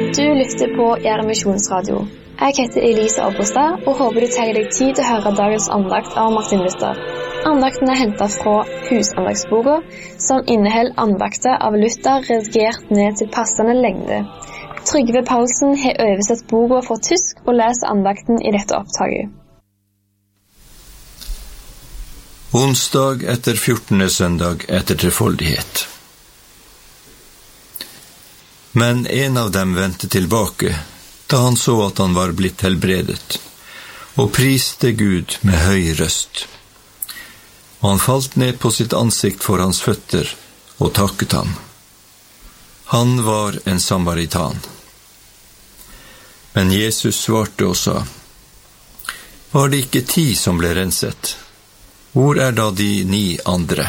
Du lytter på Gjerde Misjonsradio. Jeg heter Elise Abrestad og håper du tar deg tid til å høre dagens andakt av Martin Luther. Andakten hentet fra Husandagsboka, som inneholder andakter av Luther redigert ned til passende lengde. Trygve Paulsen har oversett boka fra tysk og leser andakten i dette opptaket. Onsdag etter 14. søndag etter trefoldighet. Men en av dem vendte tilbake, da han så at han var blitt helbredet, og priste Gud med høy røst. Og han falt ned på sitt ansikt for hans føtter og takket ham. Han var en samaritan. Men Jesus svarte og sa, «Var det ikke 10 som ble renset? Hvor er da de 9 andre?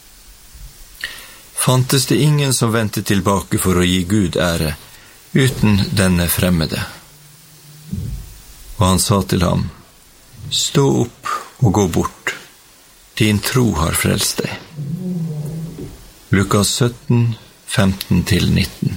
Fantes det ingen som vendte tilbake for å gi Gud ære, uten denne fremmede?» Og han sa til ham, «Stå opp og gå bort. Din tro har frelst deg.» Lukas 17, 15-19.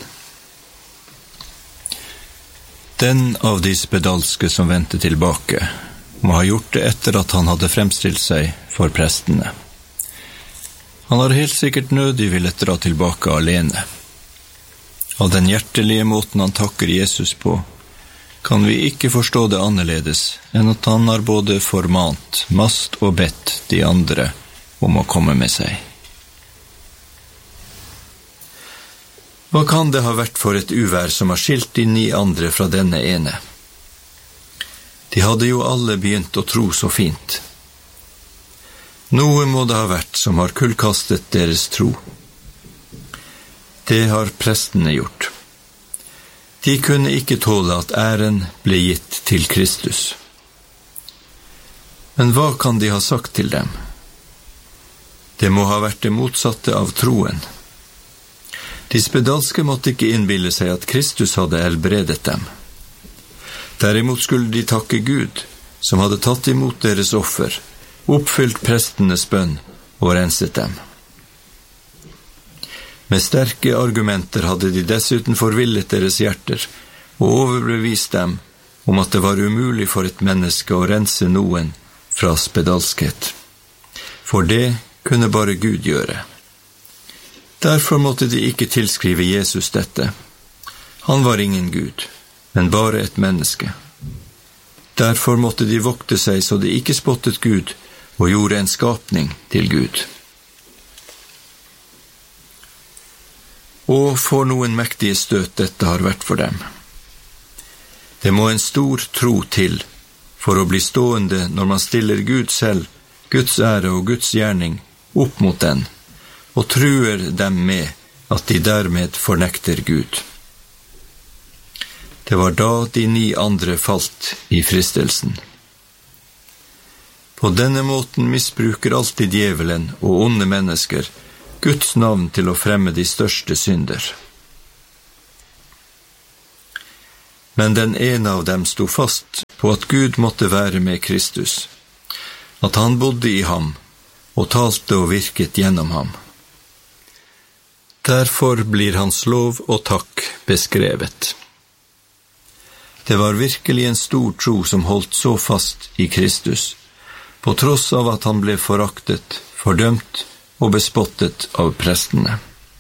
Den av de spedalske som vendte tilbake, må ha gjort det etter at han hadde fremstilt seg for prestene. Han har helt sikkert nødig villet dra tilbake alene. Av den hjertelige måten han takker Jesus på, kan vi ikke forstå det annerledes enn at han har både formant, mast og bedt de andre om å komme med seg. Hva kan det ha vært for et uvær som har skilt de 9 andre fra denne ene? De hadde jo alle begynt å tro så fint. Noe må det ha vært som har kullkastet deres tro. Det har prestene gjort. De kunne ikke tåle at æren ble gitt til Kristus. Men hva kan de ha sagt til dem? Det må ha vært det motsatte av troen. De spedalske måtte ikke innbille seg at Kristus hadde helbredet dem. Derimot skulle de takke Gud, som hadde tatt imot deres offer, oppfylt prestenes bønn og renset dem. Med sterke argumenter hadde de dessuten forvillet deres hjerter og overbevist dem om at det var umulig for et menneske å rense noen fra spedalskhet. For det kunne bare Gud gjøre. Derfor måtte de ikke tilskrive Jesus dette. Han var ingen Gud, men bare et menneske. Derfor måtte de vokte seg så de ikke spottet Gud og gjorde en skapning til Gud. Og for noen mektige støt dette har vært for dem. Det må en stor tro til for å bli stående når man stiller Gud selv, Guds ære og Guds gjerning opp mot den, og truer dem med at de dermed fornekter Gud. Det var da de 9 andre falt i fristelsen. På denne måten misbruker alltid djevelen og onde mennesker Guds navn til å fremme de største synder. Men den ene av dem sto fast på at Gud måtte være med Kristus, at han bodde i ham og talte og virket gjennom ham. Derfor blir hans lov og takk beskrevet. Det var virkelig en stor tro som holdt så fast i Kristus, på tross av at han ble foraktet, fordømt og bespottet av prestene.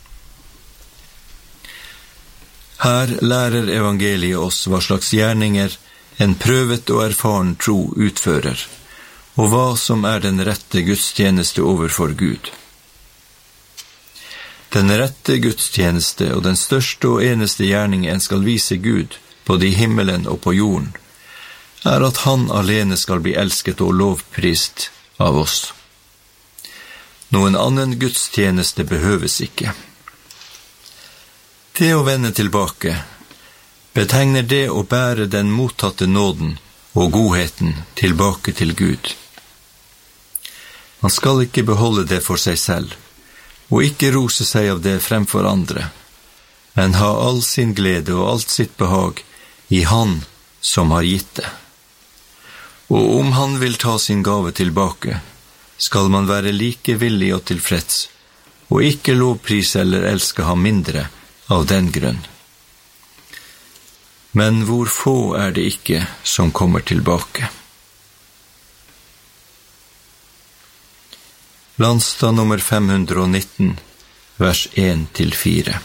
Her lærer evangeliet oss hva slags gjerninger en prøvet og erfaren tro utfører, og hva som er den rette gudstjeneste overfor Gud. Den rette gudstjeneste og den største og eneste gjerning en skal vise Gud, både i himmelen og på jorden, er at han alene skal bli elsket og lovprist av oss. Noen annen gudstjeneste behøves ikke. Det å vende tilbake betegner det å bære den mottatte nåden og godheten tilbake til Gud. Man skal ikke beholde det for seg selv, og ikke rose seg av det fremfor andre, men ha all sin glede og alt sitt behag i Han som har gitt det. Og om han vil ta sin gave tilbake, skal man være like villig og tilfreds, og ikke lovprise eller elske ham mindre av den grunn. Men hvor få det ikke som kommer tilbake. Landstad nummer 519, vers 1-4.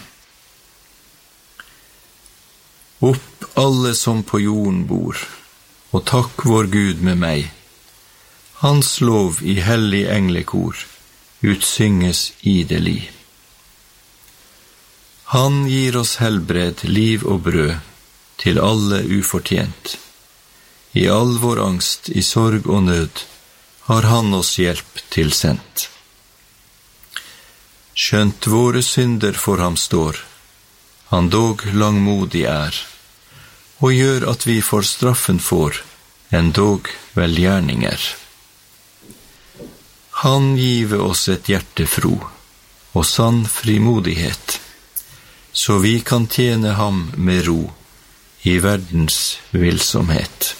Opp alle som på jorden bor, og takk vår Gud med meg. Hans lov i hellig englekor utsynges idelig. Han gir oss helbred, liv og brød, til alle ufortjent. I all vår angst, i sorg og nød, har han oss hjelp tilsendt. Skjønt våre synder for ham står, han dog langmodig og gjør at vi for straffen får, endog velgjerninger. Han give oss et hjerte fro, og sann frimodighet, så vi kan tjene ham med ro i verdens vilsomhet.